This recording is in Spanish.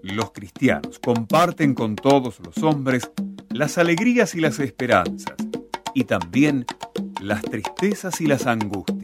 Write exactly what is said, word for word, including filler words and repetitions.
Los cristianos comparten con todos los hombres las alegrías y las esperanzas, y también las tristezas y las angustias.